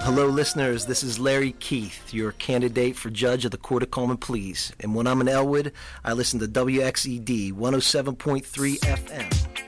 Hello, listeners. This is Larry Keith, your candidate for judge of the Court of Common Pleas. And when I'm in Elwood, I listen to WXED 107.3 FM.